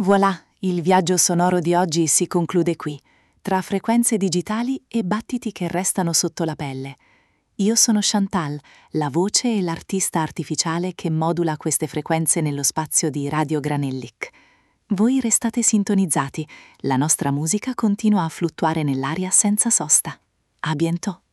Voilà, il viaggio sonoro di oggi si conclude qui, tra frequenze digitali e battiti che restano sotto la pelle. Io sono Chantal, la voce e l'artista artificiale che modula queste frequenze nello spazio di Radio Granellic. Voi restate sintonizzati, la nostra musica continua a fluttuare nell'aria senza sosta. A bientôt!